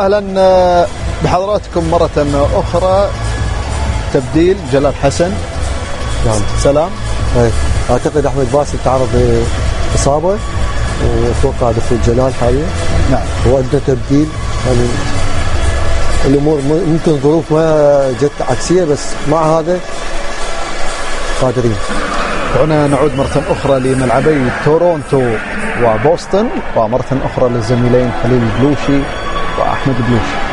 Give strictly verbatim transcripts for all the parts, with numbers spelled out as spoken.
أهلا بحضراتكم مرة أخرى. تبديل جلال حسن. نعم. سلام. ايه. اعتقد احمد باسل تعرض اصابه واتوقع دخول جلال حاليا. نعم. وادى تبديل يعني الامور ممكن ظروف ما جت عكسيه بس مع هذا قادرين. هنا نعود مرة أخرى لملعبي تورونتو وبوسطن ومرة أخرى للزميلين خليل بلوشي وأحمد بلوشي.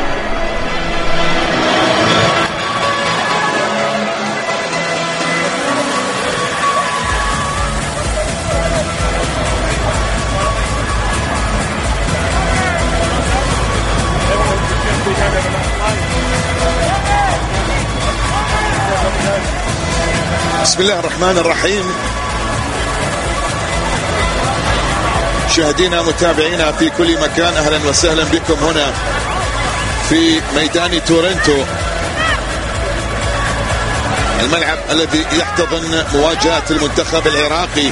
بسم الله الرحمن الرحيم. مشاهدينا متابعينا في كل مكان، أهلا وسهلا بكم هنا في ميدان تورنتو، الملعب الذي يحتضن مواجهة المنتخب العراقي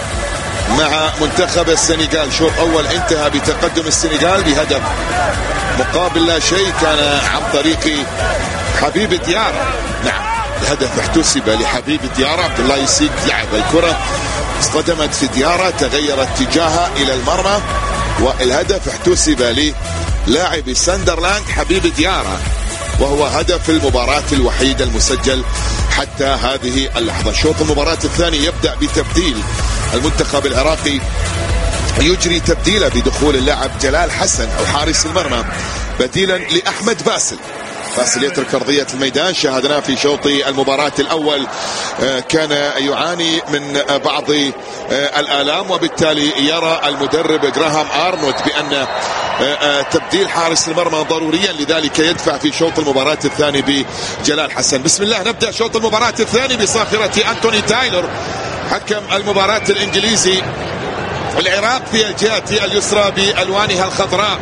مع منتخب السنغال. شوط أول انتهى بتقدم السنغال بهدف مقابل لا شيء، كان عن طريق حبيب ديارة. نعم، الهدف احتسب لحبيب ديارة. عبد الله يسيك لعب الكرة، اصطدمت في ديارة، تغير اتجاهها إلى المرمى، والهدف احتسب للاعب ساندرلاند حبيب ديارة، وهو هدف المباراة الوحيد المسجل حتى هذه اللحظة. شوط المباراة الثاني يبدأ بتبديل المنتخب العراقي، يجري تبديله بدخول اللاعب جلال حسن أو حارس المرمى بديلا لأحمد باسل. باسل يترك أرضية الميدان. شاهدناه في شوط المباراة الأول كان يعاني من بعض الآلام، وبالتالي يرى المدرب جراهام أرنولد بأن تبديل حارس المرمى ضروريا، لذلك يدفع في شوط المباراة الثاني بجلال حسن. بسم الله، نبدأ شوط المباراة الثاني بصافرة أنتوني تايلور حكم المباراة الإنجليزي. العراق في الجهة اليسرى بألوانها الخضراء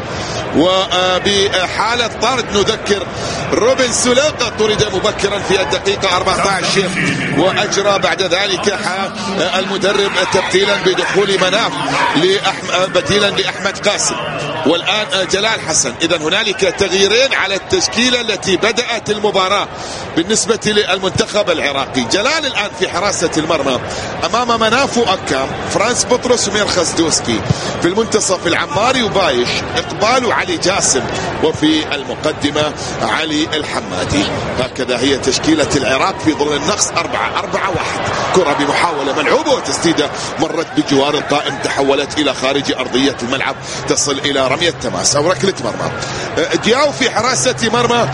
وبحالة طرد. نذكر روبن سولاقة طرد مبكرا في الدقيقة أربعة عشر، وأجرى بعد ذلك المدرب تبديلا بدخول مناف بديلا لأحمد قاسم، والآن جلال حسن. إذن هنالك تغييرين على التشكيلة التي بدأت المباراة بالنسبة للمنتخب العراقي. جلال الآن في حراسة المرمى أمام مناف وأكام، فرانس بطرس وميرخز دوسكي. في المنتصف العماري وبايش، إقبال علي جاسم، وفي المقدمة علي الحمادي. هكذا هي تشكيلة العراق في ظل النقص. أربعة أربعة واحد. كرة بمحاولة ملعوبة وتسديدة مرت بجوار القائم، تحولت إلى خارج أرضية الملعب، تصل إلى رمية تماس أو ركلة مرمى. دياو في حراسة مرمى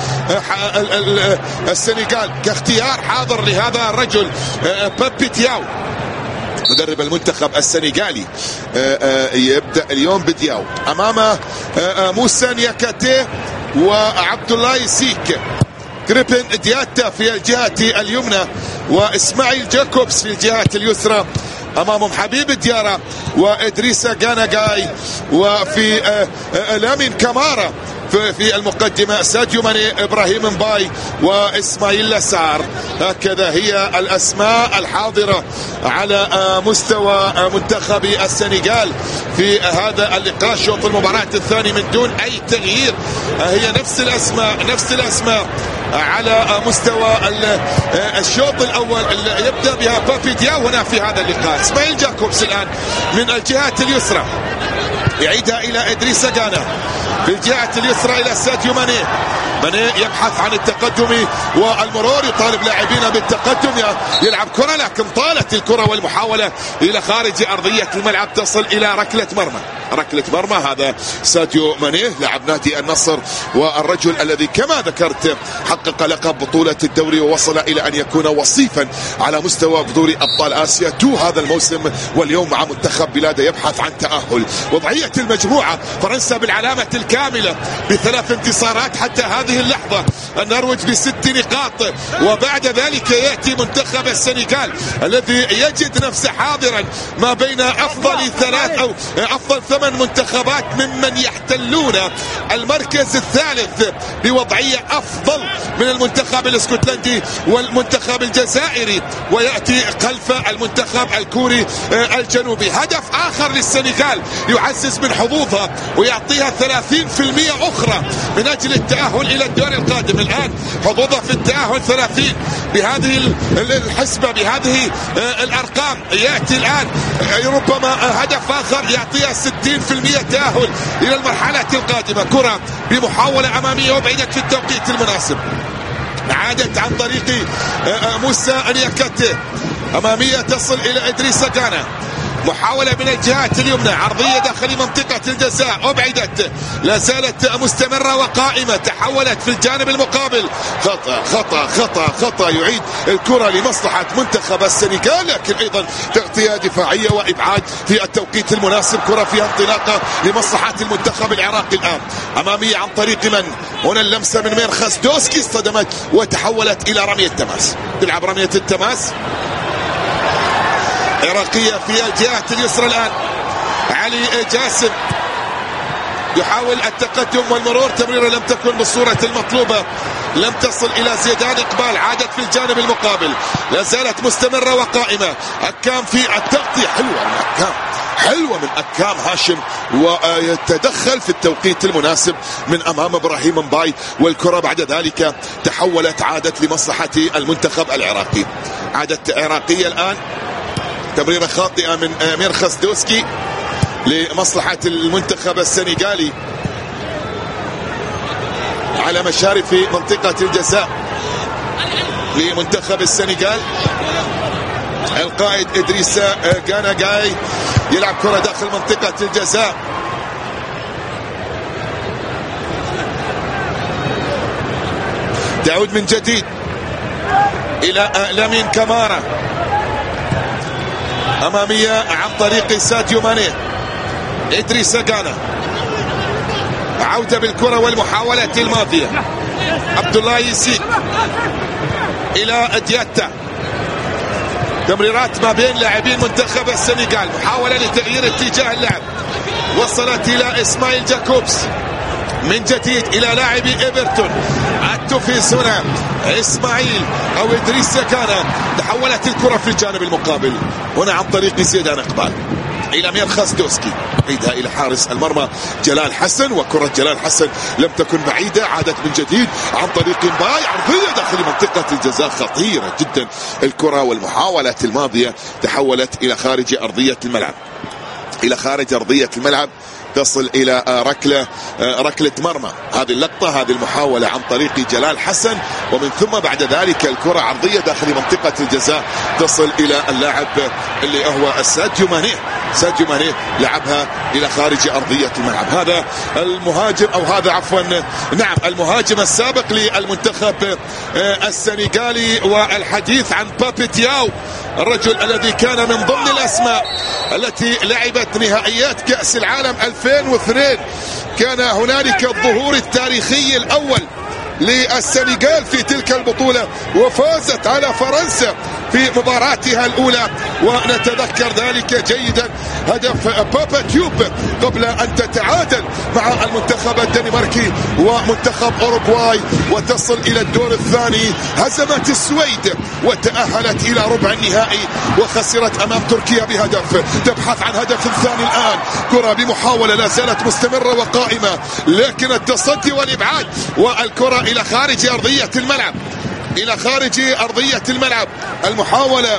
السنغال كاختيار حاضر لهذا الرجل بابي دياو مدرب المنتخب السنغالي. يبدأ اليوم بدياو أمام موسى نياكاتي وعبد الله يسيك. كريبين دياتا في الجهة اليمنى وإسماعيل جاكوبس في الجهة اليسرى. أمامهم حبيب ديارة وإدريسا غاناغاي، وفي لامين كامارا في المقدمة ساديو ماني، إبراهيم مباي وإسماعيل لاسار. هكذا هي الأسماء الحاضرة على مستوى منتخب السنغال في هذا اللقاء. شوط المباراة الثاني من دون أي تغيير، هي نفس الأسماء نفس الأسماء على مستوى الشوط الأول اللي يبدأ بها بابي دياو هنا في هذا اللقاء. إسماعيل جاكوبس الآن من الجهة اليسرى يعيدها إلى إدريس غانا، في الجهة اليسرى إلى ساديو ماني. ماني يبحث عن التقدم والمرور، يطالب لاعبين بالتقدم، يلعب كرة لكن طالت الكرة والمحاولة إلى خارج أرضية الملعب، تصل إلى ركلة مرمى. ركلة مرمى. هذا ساديو ماني لاعب نادي النصر، والرجل الذي كما ذكرت حقق لقب بطولة الدوري ووصل إلى أن يكون وصيفا على مستوى دوري أبطال آسيا تو هذا الموسم، واليوم مع منتخب بلاده يبحث عن تأهل. وضعية المجموعة فرنسا بالعلامة الكاملة بثلاث انتصارات حتى هذه اللحظة، النرويج بست نقاط، وبعد ذلك يأتي منتخب السنغال الذي يجد نفسه حاضرا ما بين أفضل ثلاث أو أفضل ثمان منتخبات ممن يحتلون المركز الثالث بوضعية أفضل من المنتخب الاسكتلندي والمنتخب الجزائري، ويأتي خلف المنتخب الكوري الجنوبي. هدف آخر للسنغال يعزز من حظوظها ويعطيها ثلاثين ستين بالمئة أخرى من أجل التأهل إلى الدور القادم. الآن حظوظه في التأهل ثلاثين بهذه الحسبة بهذه الأرقام. يأتي الآن ربما هدف آخر يعطيها ستين بالمئة تأهل إلى المرحلة القادمة. كرة بمحاولة أمامية وبعيدة في التوقيت المناسب، عادت عن طريق موسى نياكاتي أمامية تصل إلى إدريس غانا. محاولة من الجهات اليمنى، عرضية داخل منطقة الجزاء أبعدت، لا زالت مستمرة وقائمة، تحولت في الجانب المقابل. خطأ خطأ خطأ خطأ، يعيد الكرة لمصلحة منتخب السنغال، لكن أيضا تغطية دفاعية وإبعاد في التوقيت المناسب. كرة فيها انطلاقة لمصلحة المنتخب العراقي. الآن أمامية عن طريق من؟ هنا اللمسة من ميرخس دوسكي، اصطدمت وتحولت إلى رمية تماس. تلعب رمية التماس عراقية في الجهة اليسرى. الآن علي جاسم يحاول التقدم والمرور، تمريره لم تكن بالصورة المطلوبة، لم تصل إلى زيدان إقبال، عادت في الجانب المقابل، لا زالت مستمرة وقائمة. أكام في التغطية، حلوة من أكام، حلوة من أكام هاشم، ويتدخل في التوقيت المناسب من أمام إبراهيم مباي، والكرة بعد ذلك تحولت، عادت لمصلحة المنتخب العراقي. عادت عراقية الآن، تمريرة خاطئة من ميرخس دوسكي لمصلحة المنتخب السنغالي على مشارف منطقة الجزاء لمنتخب السنغال. القائد إدريس غانا جاي يلعب كرة داخل منطقة الجزاء، تعود من جديد إلى لامين كامارا أمامية عن طريق ساديو ماني. إدريس غانا، عودة بالكرة والمحاولة الماضية. عبد الله يسيك إلى دياتا، تمريرات ما بين لاعبين منتخب السنغال، محاولة لتغيير اتجاه اللعب، وصلت إلى إسماعيل جاكوبس من جديد إلى لاعب إيفرتون. التوفيس هنا إسماعيل أو إدريس غانا، تحولت الكرة في الجانب المقابل هنا عن طريق زيدان إقبال إلى ميرخس دوسكي، عيدها إلى حارس المرمى جلال حسن، وكرة جلال حسن لم تكن بعيدة، عادت من جديد عن طريق مباي، عرضية داخل منطقة الجزاء خطيرة جدا الكرة، والمحاولة الماضية تحولت إلى خارج أرضية الملعب، إلى خارج أرضية الملعب، تصل إلى ركلة ركلة مرمى. هذه اللقطة، هذه المحاولة عن طريق جلال حسن، ومن ثم بعد ذلك الكرة عرضية داخل منطقة الجزاء تصل إلى اللاعب اللي هو ساديو ماني. ساديو ماني لعبها إلى خارج أرضية الملعب. هذا المهاجم أو هذا عفوا نعم المهاجم السابق للمنتخب السنغالي، والحديث عن بابي تياو، الرجل الذي كان من ضمن الأسماء التي لعبت نهائيات كأس العالم ألفين واثنين. كان هنالك الظهور التاريخي الأول للسنغال في تلك البطولة، وفازت على فرنسا في مباراتها الأولى، ونتذكر ذلك جيدا. هدف بابا تيوب قبل أن تتعادل مع المنتخب الدنماركي ومنتخب أوروغواي وتصل إلى الدور الثاني، هزمت السويد وتأهلت إلى ربع النهائي وخسرت أمام تركيا بهدف. تبحث عن هدف ثاني الآن، كرة بمحاولة لا زالت مستمرة وقائمة، لكن التصدي والإبعاد والكرة إلى خارج أرضية الملعب، إلى خارج أرضية الملعب. المحاولة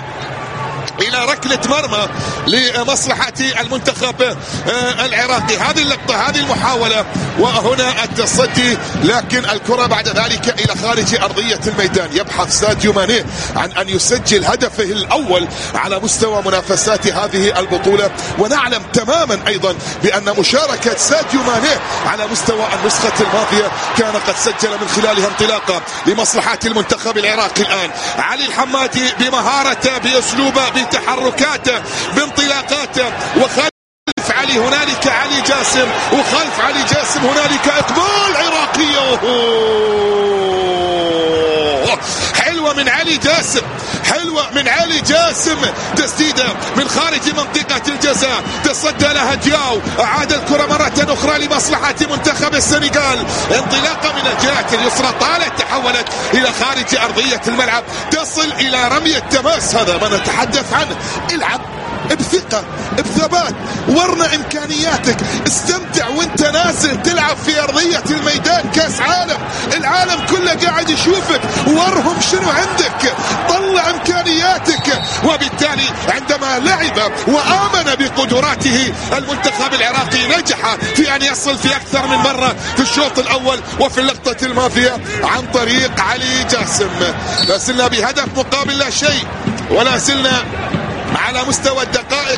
إلى ركلة مرمى لمصلحة المنتخب العراقي. هذه اللقطة، هذه المحاولة، وهنا التصدي، لكن الكرة بعد ذلك إلى خارج أرضية الميدان. يبحث ساديو ماني عن أن يسجل هدفه الأول على مستوى منافسات هذه البطولة، ونعلم تماما أيضا بأن مشاركة ساديو ماني على مستوى النسخة الماضية كان قد سجل من خلالها انطلاقة لمصلحة المنتخب العراقي. الآن علي الحمادي بمهارته، بأسلوبه، بتحركاته، بانطلاقاته، وخلف علي هنالك علي جاسم، وخلف علي جاسم هنالك إقبال عراقية. حلوة من علي جاسم، حلوة من علي جاسم، تسديدة من خارج منطقة الجزاء، تصدى لها دياو، أعاد الكرة مرة أخرى لمصلحة منتخب السنغال، انطلاقة من الجهة اليسرى، طالت، تحولت إلى خارج أرضية الملعب، تصل إلى رمية تماس. هذا ما نتحدث عنه. العب بثقة بثبات، ورنا إمكانياتك، استمتع وانت نازل تلعب في أرضية الميدان كأس عالم، العالم كله قاعد يشوفك، ورهم شنو عندك، طلع إمكانياتك. وبالتالي عندما لعب وآمن بقدراته المنتخب العراقي نجح في أن يصل في أكثر من مرة في الشوط الأول وفي اللقطة الماضية عن طريق علي جاسم. لا زلنا بهدف مقابل لا شيء، ولا زلنا على مستوى الدقائق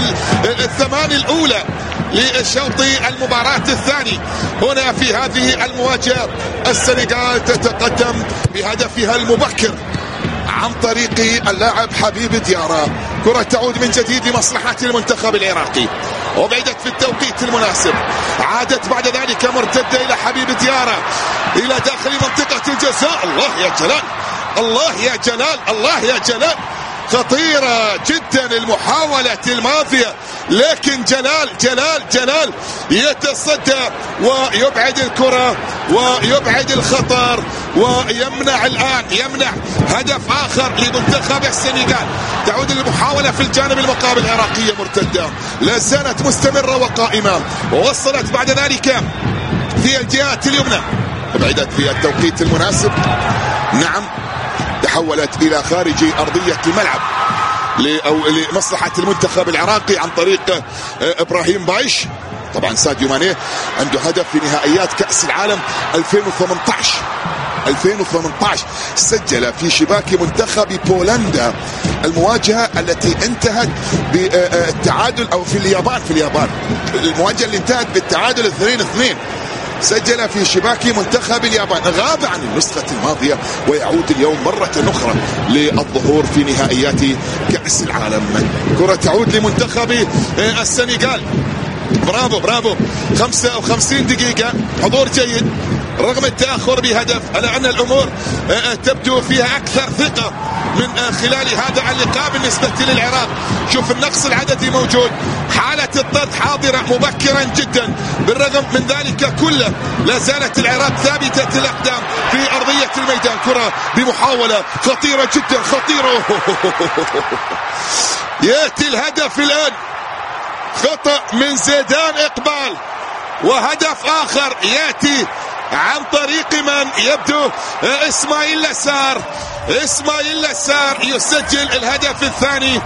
الثمان الأولى للشوط المباراة الثاني. هنا في هذه المواجهة السنغال تتقدم بهدفها المبكر عن طريق اللاعب حبيب ديارة. كرة تعود من جديد لمصلحة المنتخب العراقي، وبعدت في التوقيت المناسب، عادت بعد ذلك مرتدة إلى حبيب ديارة إلى داخل منطقة الجزاء. الله يا جلال، الله يا جلال، الله يا جلال، خطيرة جدا المحاولة الماضية، لكن جلال جلال جلال يتصدى ويبعد الكرة ويبعد الخطر ويمنع الآن يمنع هدف آخر لمنتخب السنغال. تعود المحاولة في الجانب المقابل، العراقية مرتدة لا زالت مستمرة وقائمة، ووصلت بعد ذلك في الجهات اليمنى، بعدت في التوقيت المناسب. نعم، تحولت إلى خارج أرضية الملعب أو لمصلحة المنتخب العراقي عن طريق إبراهيم بايش. طبعا ساديو ماني عنده هدف في نهائيات كأس العالم ألفين وثمانية عشر ألفين وثمانية عشر، سجل في شباك منتخب بولندا المواجهة التي انتهت بالتعادل، أو في اليابان في اليابان المواجهة اللي انتهت بالتعادل اثنين اثنين، سجل في شباك منتخب اليابان. غاب عن النسخة الماضية ويعود اليوم مرة أخرى للظهور في نهائيات كأس العالم. كرة تعود لمنتخب السنغال. برافو برافو، خمسة وخمسين دقيقة، حضور جيد رغم التأخر بهدف، على أن الأمور تبدو فيها أكثر ثقة من خلال هذا اللقاء بالنسبة للعراق. شوف النقص العددي موجود، حالة الطرد حاضرة مبكرا جدا، بالرغم من ذلك كله لا زالت العراق ثابتة الأقدام في أرضية الميدان. كرة بمحاولة خطيرة جدا، خطيرة يأتي الهدف الآن، خطأ من زيدان إقبال، وهدف آخر يأتي عن طريق من يبدو إسماعيل لسار. إسماعيل لسار يسجل الهدف الثاني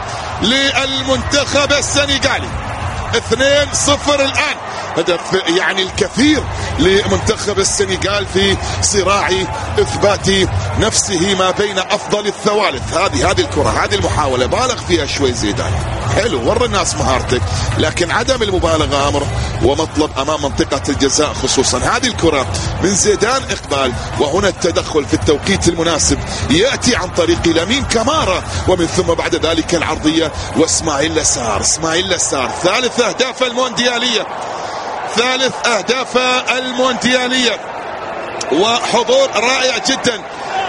للمنتخب السنغالي. اثنين صفر الآن، هدف يعني الكثير لمنتخب السنغال في صراع إثبات نفسه ما بين أفضل الثوالث. هذه هذه الكرة، هذه المحاولة بالغ فيها شوي زيدان، حلو ورى الناس مهارتك، لكن عدم المبالغة أمر ومطلب أمام منطقة الجزاء خصوصا. هذه الكرة من زيدان إقبال، وهنا التدخل في التوقيت المناسب يأتي عن طريق لامين كامارا، ومن ثم بعد ذلك العرضية واسماعيل لسار. اسماعيل لسار ثالث أهداف المونديالية، ثالث أهداف المونديالية، وحضور رائع جدا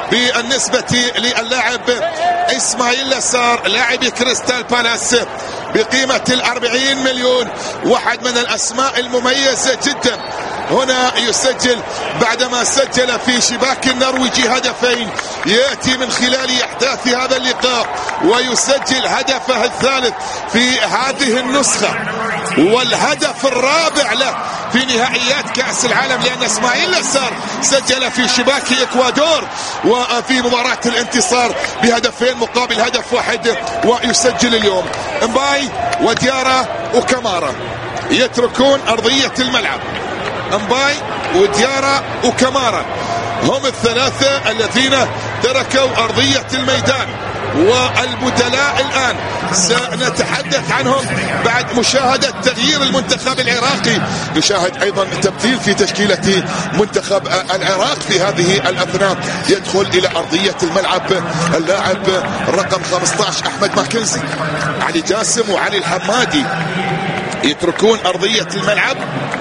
بالنسبة للاعب إسماعيل لسار لاعب كريستال بالاس بقيمة الأربعين مليون، واحد من الأسماء المميزة جدا. هنا يسجل بعدما سجل في شباك النرويجي هدفين، يأتي من خلال إحداث هذا اللقاء ويسجل هدفه الثالث في هذه النسخة والهدف الرابع له في نهائيات كأس العالم، لأن إسماعيل لسار سجل في شباك إكوادور وفي مباراة الانتصار بهدفين مقابل هدف واحد، ويسجل اليوم. مباي وديارة وكامارا يتركون أرضية الملعب. مباي وديارة وكامارا هم الثلاثة الذين تركوا أرضية الميدان، والبدلاء الآن سنتحدث عنهم بعد مشاهدة تغيير المنتخب العراقي. نشاهد أيضا تبديل في تشكيلة منتخب العراق في هذه الأثناء. يدخل إلى أرضية الملعب اللاعب رقم خمسة عشر أحمد ماكنزي، علي جاسم وعلي الحمادي يتركون أرضية الملعب،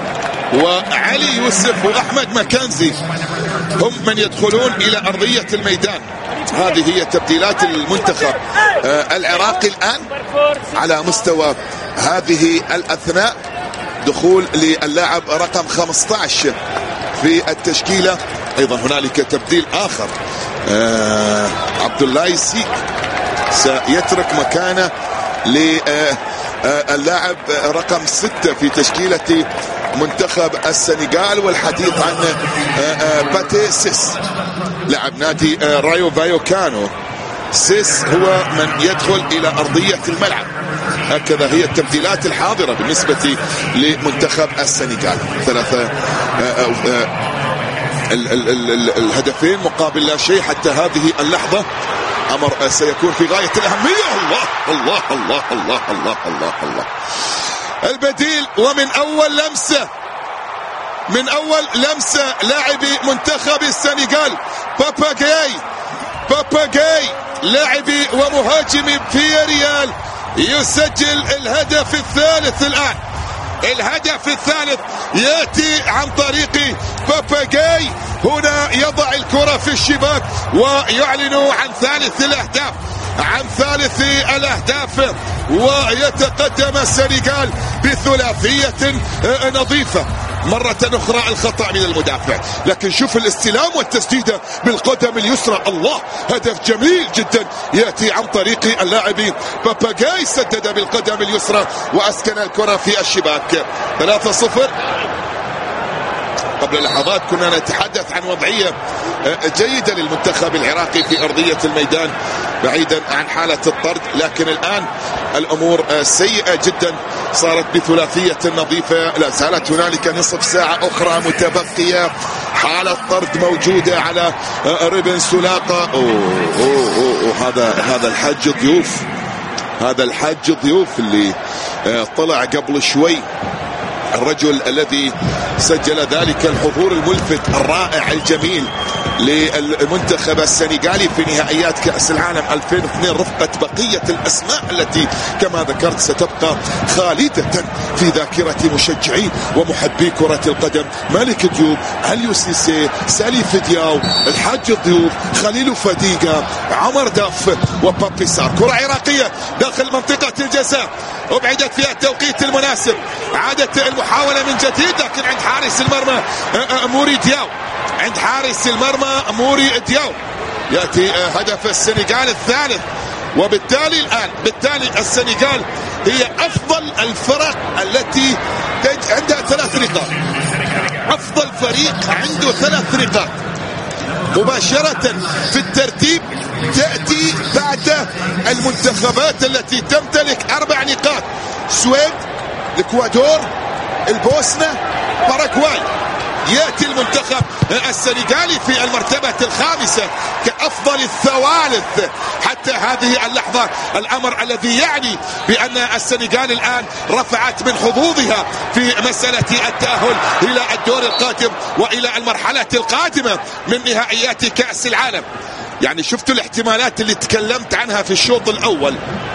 وعلي يوسف وأحمد ماكنزي هم من يدخلون إلى أرضية الميدان. هذه هي تبديلات المنتخب العراقي الآن على مستوى هذه الأثناء. دخول للاعب رقم خمسة عشر في التشكيلة. أيضا هنالك تبديل آخر، عبد الله سيك سيترك مكانه للاعب رقم ستة في تشكيلة منتخب السنغال، والحديث عن باتي سيس لاعب نادي رايو فايوكانو. سيس هو من يدخل إلى أرضية الملعب. هكذا هي التبديلات الحاضرة بالنسبة لمنتخب السنغال. ثلاثة الهدفين مقابل لا شيء حتى هذه اللحظة. أمر سيكون في غاية الأهمية. الله الله الله الله الله الله الله. البديل ومن أول لمسة من أول لمسة لاعبي منتخب السنغال بابا جاي بابا جاي لاعبي ومهاجمي في ريال يسجل الهدف الثالث. الآن الهدف الثالث يأتي عن طريق بابا جاي. هنا يضع الكرة في الشباك ويعلن عن ثالث الأهداف عن ثالث الأهداف ويتقدم السنغال بثلاثية نظيفة. مرة أخرى الخطأ من المدافع، لكن شوف الاستلام والتسديدة بالقدم اليسرى. الله، هدف جميل جدا يأتي عن طريق اللاعب بابا جاي. سدد بالقدم اليسرى وأسكن الكرة في الشباك. ثلاثة صفر. قبل لحظات كنا نتحدث عن وضعية جيدة للمنتخب العراقي في أرضية الميدان بعيدا عن حالة الطرد، لكن الآن الأمور سيئة جدا. صارت بثلاثية نظيفة. لا زالت هنالك نصف ساعة أخرى متبقية. حالة طرد موجودة على ريبن سولاقة. أوه أوه أوه هذا هذا الحج ضيوف هذا الحج ضيوف اللي طلع قبل شوي، الرجل الذي سجل ذلك الحضور الملفت الرائع الجميل للمنتخب السنغالي في نهائيات كأس العالم ألفين واثنين رفقة بقية الأسماء التي كما ذكرت ستبقى خالدة في ذاكرة مشجعي ومحبي كرة القدم. مالك ديوب، عليو سيسي، ساليف دياو، الحاج الضيوف، خليل فديقة، عمر داف وبابي سار. كرة عراقية داخل منطقة الجزاء، أبعدت فيها التوقيت المناسب. عادت المحاولة من جديد، لكن عند حارس المرمى موري دياو عند حارس المرمى موري دياو يأتي هدف السنغال الثالث. وبالتالي الآن بالتالي السنغال هي أفضل الفرق التي عندها ثلاث نقاط. أفضل فريق عنده ثلاث نقاط مباشرة في الترتيب. تأتي بعد المنتخبات التي تمتلك أربع نقاط: السويد، الإكوادور، البوسنة، باراغواي. يأتي المنتخب السنغالي في المرتبة الخامسة كأفضل الثوالث حتى هذه اللحظة. الأمر الذي يعني بأن السنغال الآن رفعت من حظوظها في مسألة التأهل إلى الدور القادم وإلى المرحلة القادمة من نهائيات كأس العالم. يعني شفتوا الاحتمالات اللي تكلمت عنها في الشوط الأول،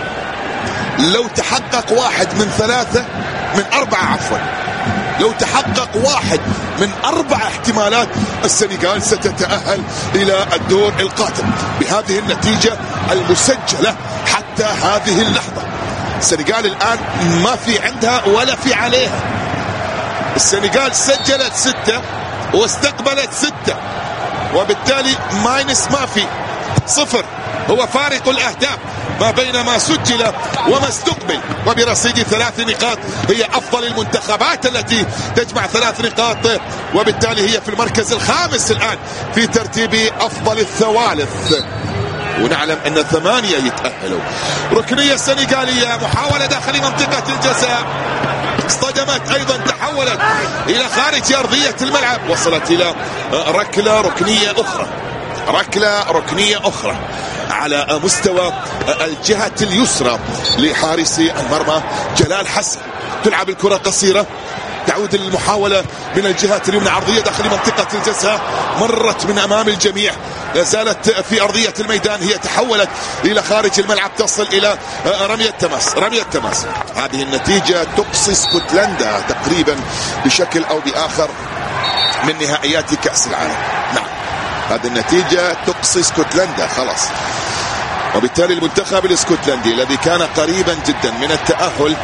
لو تحقق واحد من ثلاثة من أربعة عفوا لو تحقق واحد من أربع احتمالات السنغال ستتأهل إلى الدور القادم بهذه النتيجة المسجلة حتى هذه اللحظة. السنغال الآن ما في عندها ولا في عليها. السنغال سجلت ستة واستقبلت ستة، وبالتالي ماينس ما في، صفر هو فارق الأهداف ما بين ما سجل وما استقبل. وبرصيد ثلاث نقاط هي أفضل المنتخبات التي تجمع ثلاث نقاط، وبالتالي هي في المركز الخامس الآن في ترتيب أفضل الثوالث. ونعلم أن ثمانية يتأهلوا. ركنية سنغالية، محاولة داخل منطقة الجزاء، اصطدمت أيضا، تحولت إلى خارج أرضية الملعب، وصلت إلى ركلة ركنية أخرى ركلة ركنية أخرى على مستوى الجهة اليسرى لحارس المرمى جلال حسن. تلعب الكرة قصيرة، تعود المحاولة من الجهة اليمنى، عرضية داخل منطقة الجزاء، مرت من أمام الجميع، لا زالت في أرضية الميدان، هي تحولت إلى خارج الملعب، تصل إلى رمية تماس رمية تماس. هذه النتيجة تقصي اسكتلندا تقريبا بشكل أو بآخر من نهائيات كأس العالم. نعم، هذه النتيجة تقصي اسكتلندا خلاص. وبالتالي المنتخب الاسكتلندي الذي كان قريبا جدا من التأهل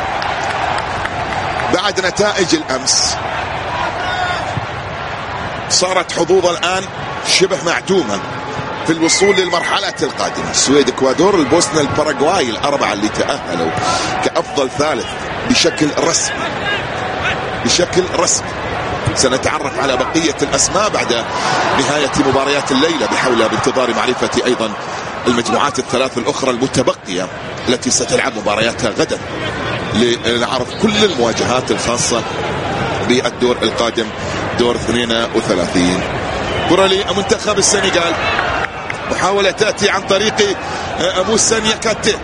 بعد نتائج الأمس، صارت حظوظه الآن شبه معدومة في الوصول للمرحلة القادمة. السويد، اكوادور، البوسنة، الباراغواي، الأربعة اللي تأهلوا كأفضل ثالث بشكل رسمي بشكل رسمي. سنتعرف على بقية الأسماء بعد نهاية مباريات الليلة بحول بانتظار معرفة أيضا المجموعات الثلاث الأخرى المتبقية التي ستلعب مبارياتها غدا لنعرف كل المواجهات الخاصة بالدور القادم، دور اثنين وثلاثين. كرة لمنتخب السنغال، محاولة تأتي عن طريق موسى نياكاتي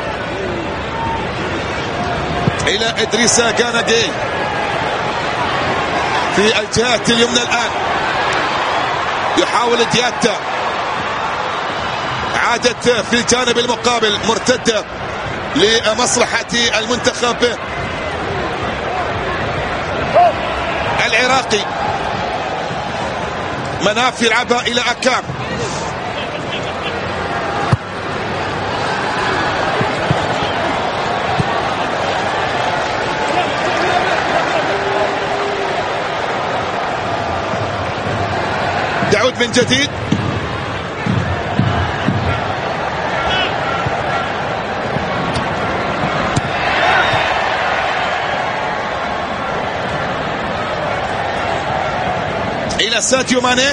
إلى إدريسا غاناغي في الجهة اليمنى. الآن يحاول دياتا، عادت في الجانب المقابل مرتدة لمصلحة المنتخب العراقي. مناف يلعبها إلى أكام، يعود من جديد. إلى ساديو ماني،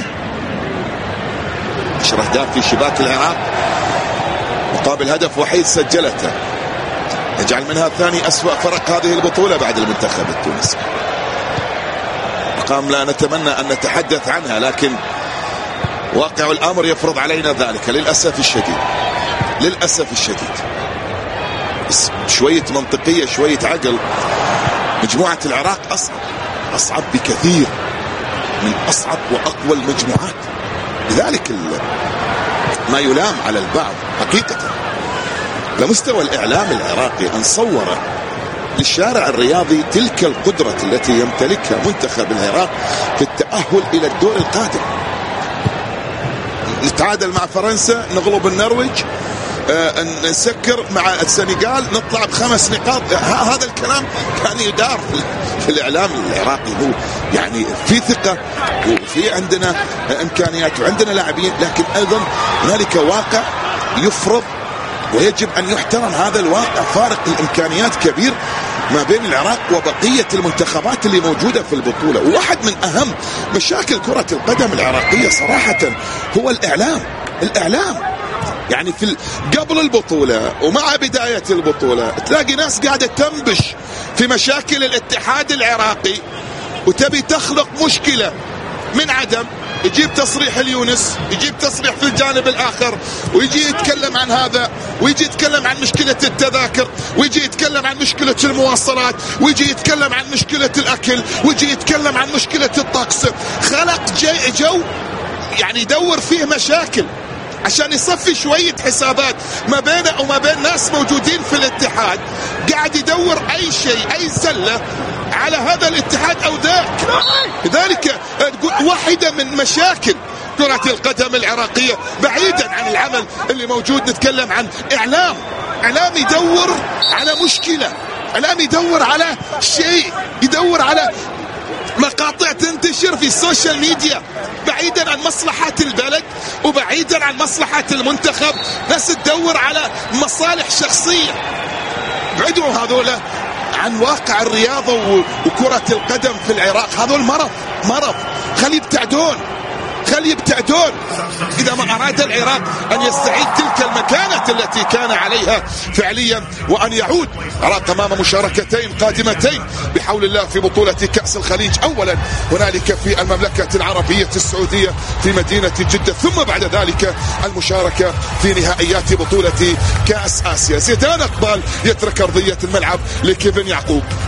عشر أهداف في شباك العراق مقابل هدف وحيد سجلته، يجعل منها ثاني أسوأ فرق هذه البطولة بعد المنتخب التونسي. أرقام لا نتمنى أن نتحدث عنها، لكن واقع الأمر يفرض علينا ذلك للأسف الشديد للأسف الشديد. بس شوية منطقية، شوية عقل. مجموعة العراق أصعب أصعب بكثير من أصعب وأقوى المجموعات، لذلك ما يلام على البعض حقيقة لمستوى الإعلام العراقي أن صور للشارع الرياضي تلك القدرة التي يمتلكها منتخب العراق في التأهل إلى الدور القادم. نتعادل مع فرنسا، نغلب النرويج، آه نسكر مع السنغال، نطلع بخمس نقاط. هذا الكلام كان يدار في الإعلام العراقي. هو يعني في ثقة وفي عندنا إمكانيات وعندنا لاعبين، لكن أيضا هنالك واقع يفرض ويجب أن يحترم هذا الواقع. فارق الإمكانيات كبير ما بين العراق وبقية المنتخبات اللي موجودة في البطولة. وواحد من أهم مشاكل كرة القدم العراقية صراحة هو الإعلام. الإعلام يعني في قبل البطولة ومع بداية البطولة تلاقي ناس قاعدة تنبش في مشاكل الاتحاد العراقي وتبي تخلق مشكلة من عدم. يجيب تصريح اليونس، يجيب تصريح في الجانب الآخر، ويجي يتكلم عن هذا، ويجي يتكلم عن مشكلة التذاكر، ويجي يتكلم عن مشكلة المواصلات، ويجي يتكلم عن مشكلة الأكل، ويجي يتكلم عن مشكلة الطقس. خلق جو يعني يدور فيه مشاكل عشان يصفي شوية حسابات ما بينه وما بين ناس موجودين في الاتحاد. قاعد يدور أي شيء، أي سلة على هذا الاتحاد أو ذاك. لذلك واحدة من مشاكل كرة القدم العراقية بعيدا عن العمل اللي موجود، نتكلم عن إعلام إعلام يدور على مشكلة، إعلام يدور على شيء، يدور على مقاطع تنتشر في السوشيال ميديا بعيدا عن مصلحة البلد وبعيدا عن مصلحة المنتخب. ناس تدور على مصالح شخصية. بعدوا هذول عن واقع الرياضة وكرة القدم في العراق. هذول مرض مرض خلي يبتعدون خلي يبتعدون إذا ما أراد العراق أن يستعيد تلك المكانة التي كان عليها فعليا، وأن يعود العراق أمام مشاركتين قادمتين بحول الله في بطولة كأس الخليج. أولا هنالك في المملكة العربية السعودية في مدينة جدة، ثم بعد ذلك المشاركة في نهائيات بطولة كأس آسيا. زيدان اقبال يترك أرضية الملعب لكيفن يعقوب.